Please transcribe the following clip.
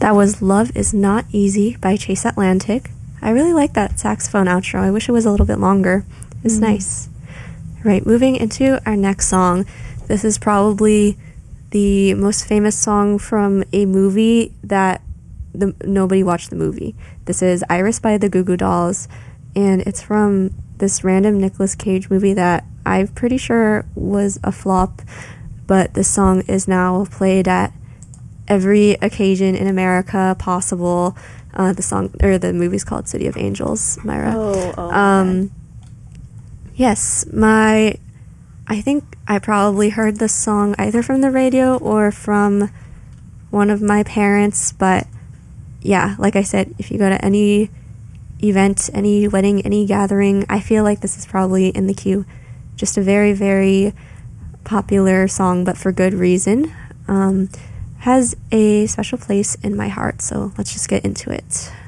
That was Love Is Not Easy by Chase Atlantic. I really like that saxophone outro. I wish it was a little bit longer. It's nice. Right, moving into our next song. This is probably the most famous song from a movie that nobody watched the movie. This is Iris by the Goo Goo Dolls, and it's from this random Nicolas Cage movie that I'm pretty sure was a flop, but this song is now played at every occasion in America possible. The movie's called City of Angels, Myra. Yes, I think I probably heard this song either from the radio or from one of my parents, but yeah, like I said, if you go to any event, any wedding, any gathering, I feel like this is probably in the queue. Just a very, very popular song, but for good reason. Has a special place in my heart, so let's just get into it.